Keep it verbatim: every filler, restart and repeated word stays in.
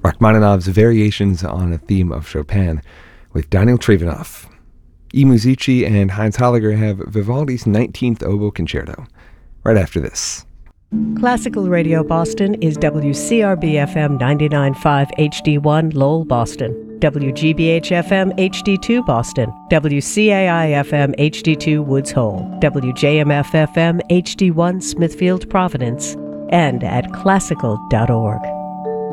Rachmaninoff's Variations on a Theme of Chopin with Daniel Trifonov. E. Musici and Heinz Holliger have Vivaldi's nineteenth Oboe Concerto, right after this. Classical Radio Boston is W C R B F M ninety-nine point five H D one Lowell, Boston, W G B H F M H D two Boston, W C A I F M H D two Woods Hole, W J M F F M H D one Smithfield, Providence, and at classical dot org.